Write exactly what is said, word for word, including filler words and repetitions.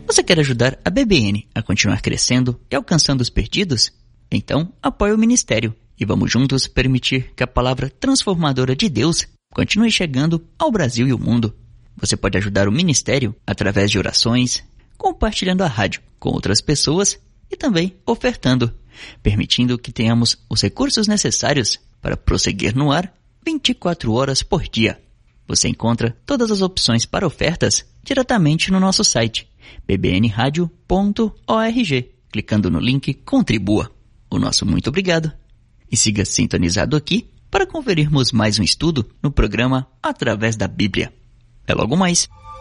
Você quer ajudar a B B N a continuar crescendo e alcançando os perdidos? Então, apoie o ministério e vamos juntos permitir que a palavra transformadora de Deus continue chegando ao Brasil e ao mundo. Você pode ajudar o ministério através de orações, compartilhando a rádio com outras pessoas e também ofertando, permitindo que tenhamos os recursos necessários para prosseguir no ar vinte e quatro horas por dia. Você encontra todas as opções para ofertas diretamente no nosso site b b n radio ponto org, clicando no link Contribua. O nosso muito obrigado e siga sintonizado aqui para conferirmos mais um estudo no programa Através da Bíblia. É logo mais.